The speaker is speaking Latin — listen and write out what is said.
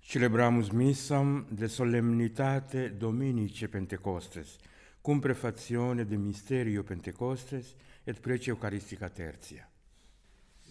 Celebramus missam de solemnitate Dominice Pentecostes, cum prefazione de Mysterio Pentecostes et prece Eucharistica tertia.